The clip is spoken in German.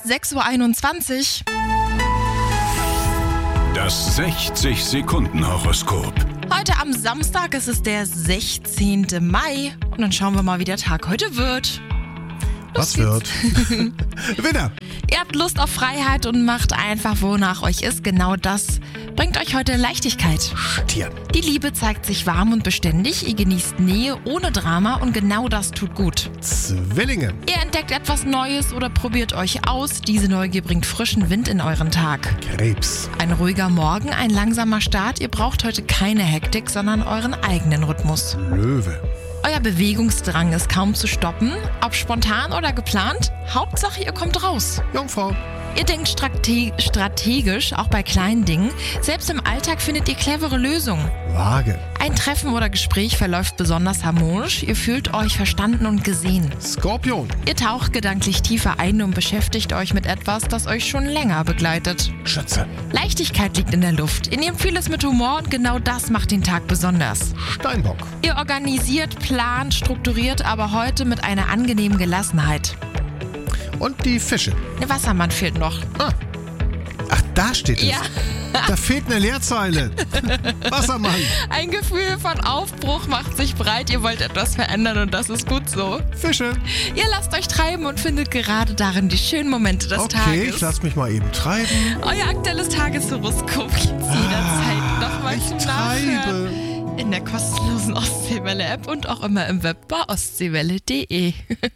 ist 6:21 Uhr. Das 60-Sekunden-Horoskop. Heute am Samstag ist es der 16. Mai. Und dann schauen wir mal, wie der Tag heute wird. Was wird? Widder! Ihr habt Lust auf Freiheit und macht einfach, wonach euch ist. Genau das bringt euch heute Leichtigkeit. Stier. Die Liebe zeigt sich warm und beständig. Ihr genießt Nähe ohne Drama und genau das tut gut. Zwillinge. Ihr entdeckt etwas Neues oder probiert euch aus. Diese Neugier bringt frischen Wind in euren Tag. Krebs. Ein ruhiger Morgen, ein langsamer Start. Ihr braucht heute keine Hektik, sondern euren eigenen Rhythmus. Löwe. Euer Bewegungsdrang ist kaum zu stoppen. Ob spontan oder geplant, Hauptsache ihr kommt raus. Jungfrau. Ihr denkt strategisch, auch bei kleinen Dingen. Selbst im Alltag findet ihr clevere Lösungen. Waage. Ein Treffen oder Gespräch verläuft besonders harmonisch. Ihr fühlt euch verstanden und gesehen. Skorpion. Ihr taucht gedanklich tiefer ein und beschäftigt euch mit etwas, das euch schon länger begleitet. Schütze. Leichtigkeit liegt in der Luft. Ihr nehmt vieles mit Humor und genau das macht den Tag besonders. Steinbock. Ihr organisiert, plant, strukturiert, aber heute mit einer angenehmen Gelassenheit. Und die Fische. Der Wassermann fehlt noch. Ach, da steht es. Ja. Da fehlt eine Leerzeile. Wassermann. Ein Gefühl von Aufbruch macht sich breit. Ihr wollt etwas verändern und das ist gut so. Fische. Ihr lasst euch treiben und findet gerade darin die schönen Momente des Okay, Tages. ich lass mich mal eben treiben. Euer aktuelles Tageshoroskop gibt's jederzeit nochmal zum Nachhören. In der kostenlosen Ostseewelle-App und auch immer im Web bei ostseewelle.de.